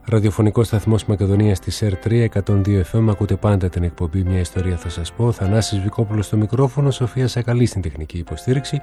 Ραδιοφωνικός σταθμός Μακεδονίας της ΕΡΤ3 102 FM. Ακούτε πάντα την εκπομπή «Μια ιστορία θα σας πω». Θανάσης Βικόπουλος στο μικρόφωνο, Σοφία Σακαλή στην τεχνική υποστήριξη.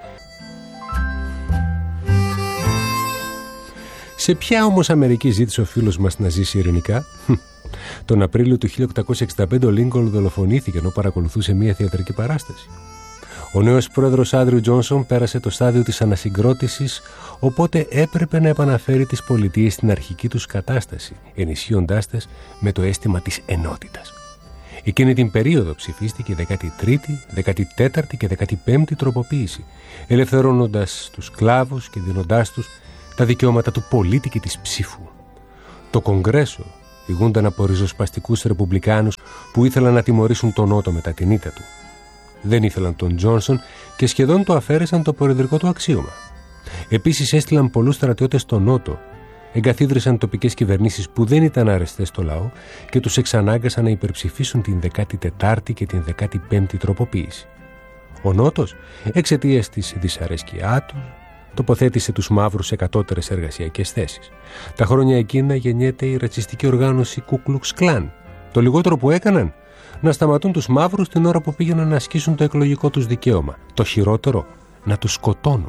Σε ποια όμως Αμερική ζήτησε ο φίλος μας να ζήσει ειρηνικά? Τον Απρίλιο του 1865 ο Λίνκολν δολοφονήθηκε ενώ παρακολουθούσε μια θεατρική παράσταση. Ο νέος πρόεδρος Άντριου Τζόνσον πέρασε το στάδιο της ανασυγκρότησης, οπότε έπρεπε να επαναφέρει τις πολιτείες στην αρχική τους κατάσταση, ενισχύοντάς τες με το αίσθημα της ενότητας. Εκείνη την περίοδο ψηφίστηκε η 13η, 14η και 15η τροποποίηση, ελευθερώνοντας τους σκλάβους και δίνοντάς τους τα δικαιώματα του πολίτη και της ψήφου. Το Κογκρέσο ηγούνταν από ριζοσπαστικούς ρεπουμπλικάνους που ήθελαν να τιμωρήσουν τον Νότο μετά την ήττα του. Δεν ήθελαν τον Τζόνσον και σχεδόν το αφαίρεσαν το προεδρικό του αξίωμα. Επίσης έστειλαν πολλούς στρατιώτες στο Νότο, εγκαθίδρυσαν τοπικές κυβερνήσεις που δεν ήταν αρεστές στο λαό και τους εξανάγκασαν να υπερψηφίσουν την 14η και την 15η τροποποίηση. Ο Νότος, εξαιτίας της δυσαρέσκειά του, τοποθέτησε τους μαύρους σε κατώτερες εργασιακές θέσεις. Τα χρόνια εκείνα γεννιέται η ρατσιστική οργάνωση Ku Klux Klan. Το λιγότερο που έκαναν, να σταματούν τους μαύρους την ώρα που πήγαιναν να ασκήσουν το εκλογικό τους δικαίωμα. Το χειρότερο, να τους σκοτώνουν.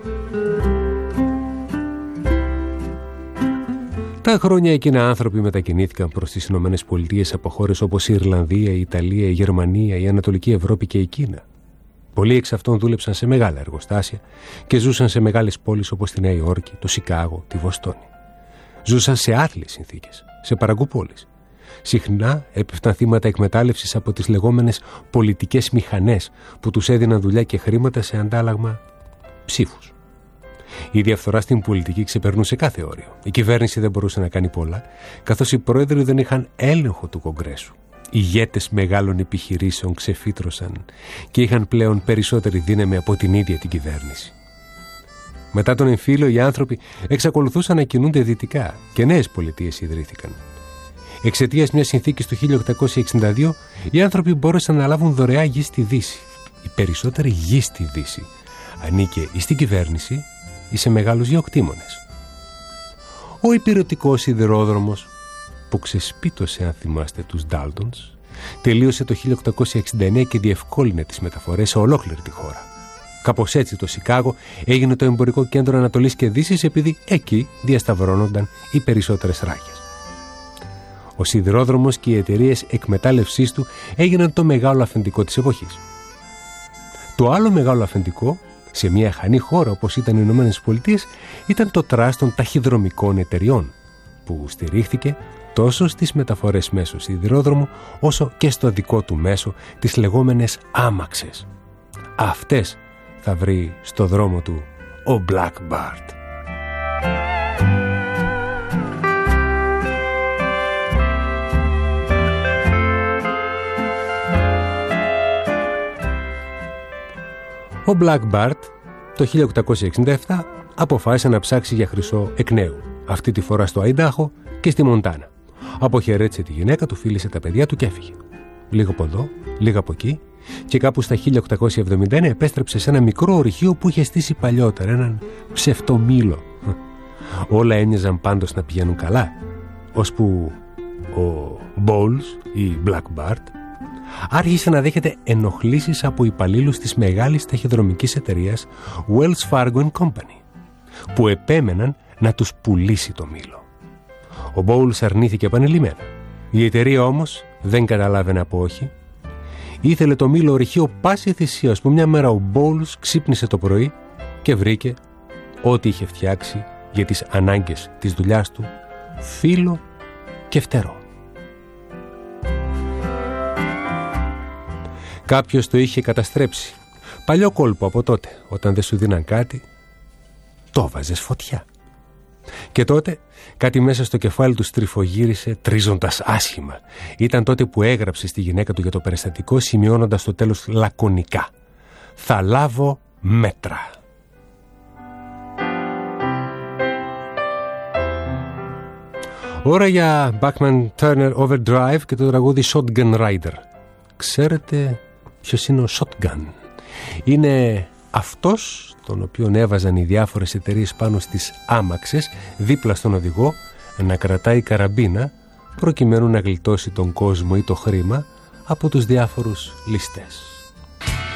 Τα χρόνια εκείνα άνθρωποι μετακινήθηκαν προς τις Ηνωμένες Πολιτείες από χώρες όπως η Ιρλανδία, η Ιταλία, η Γερμανία, η Ανατολική Ευρώπη και η Κίνα. Πολλοί εξ αυτών δούλεψαν σε μεγάλα εργοστάσια και ζούσαν σε μεγάλες πόλεις όπως τη Νέα Υόρκη, το Σικάγο, τη Βοστόνη. Ζούσαν σε άθλιες συνθήκες, σε παραγκούπολεις. Συχνά έπεφταν θύματα εκμετάλλευσης από τις λεγόμενες πολιτικές μηχανές που τους έδιναν δουλειά και χρήματα σε αντάλλαγμα ψήφους. Η διαφθορά στην πολιτική ξεπερνούσε κάθε όριο. Η κυβέρνηση δεν μπορούσε να κάνει πολλά, καθώς οι πρόεδροι δεν είχαν έλεγχο του Κογκρέσου. Οι ηγέτες μεγάλων επιχειρήσεων ξεφύτρωσαν και είχαν πλέον περισσότερη δύναμη από την ίδια την κυβέρνηση. Μετά τον εμφύλιο, οι άνθρωποι εξακολουθούσαν να κινούνται δυτικά και νέες πολιτείες ιδρύθηκαν. Εξαιτίας μιας συνθήκης του 1862, οι άνθρωποι μπόρεσαν να λάβουν δωρεά γη στη Δύση. Η περισσότερη γη στη Δύση ανήκε ή στην κυβέρνηση ή σε μεγάλους γεωκτήμονες. Ο υπηρετικός σιδηρόδρομος που ξεσπίτωσε, αν θυμάστε, τους Ντάλτονς, τελείωσε το 1869 και διευκόλυνε τις μεταφορές σε ολόκληρη τη χώρα. Κάπως έτσι το Σικάγο έγινε το εμπορικό κέντρο Ανατολής και Δύσης, επειδή εκεί διασταυρώνονταν οι περισσότερες ράγες. Ο σιδηρόδρομος και οι εταιρείες εκμετάλλευσής του έγιναν το μεγάλο αφεντικό της εποχής. Το άλλο μεγάλο αφεντικό, σε μια αχανή χώρα όπως ήταν οι Ηνωμένες Πολιτείες, ήταν το τραστ των ταχυδρομικών εταιριών, που στηρίχθηκε τόσο στις μεταφορές μέσω σιδηρόδρομου, όσο και στο δικό του μέσο, τις λεγόμενες άμαξες. Αυτές θα βρει στο δρόμο του ο Black Bart. Ο Black Bart το 1867 αποφάσισε να ψάξει για χρυσό εκ νέου, αυτή τη φορά στο Αϊντάχο και στη Μοντάνα. Αποχαιρέτησε τη γυναίκα του, φίλησε τα παιδιά του και έφυγε. Λίγο από εδώ, λίγο από εκεί, και κάπου στα 1871 επέστρεψε σε ένα μικρό ορυχείο που είχε στήσει παλιότερα, έναν ψευτομήλο. Όλα έμοιαζαν πάντως να πηγαίνουν καλά, ώσπου ο Bowles ή Black Bart άρχισε να δέχεται ενοχλήσεις από υπαλλήλους της μεγάλης ταχυδρομικής εταιρείας Wells Fargo & Company, που επέμεναν να τους πουλήσει το μήλο. Ο Bowles αρνήθηκε επανειλημμένα. Η εταιρεία όμως δεν καταλάβαινε από όχι. Ήθελε το μήλο ορυχείο πάση θυσίας, που μια μέρα ο Bowles ξύπνησε το πρωί και βρήκε ό,τι είχε φτιάξει για τις ανάγκες της δουλειάς του φύλλο και φτερό. Κάποιος το είχε καταστρέψει. Παλιό κόλπο από τότε, όταν δεν σου δίναν κάτι, το βάζες φωτιά. Και τότε κάτι μέσα στο κεφάλι του στριφογύρισε τρίζοντας άσχημα. Ήταν τότε που έγραψε στη γυναίκα του για το περιστατικό, σημειώνοντας στο τέλος λακωνικά: «Θα λάβω μέτρα». Ώρα για Bachman Turner Overdrive και το τραγούδι Shotgun Rider. Ξέρετε ποιος είναι ο Shotgun? Είναι αυτός τον οποίον έβαζαν οι διάφορες εταιρείες πάνω στις άμαξες, δίπλα στον οδηγό, να κρατάει καραμπίνα προκειμένου να γλιτώσει τον κόσμο ή το χρήμα από τους διάφορους ληστές.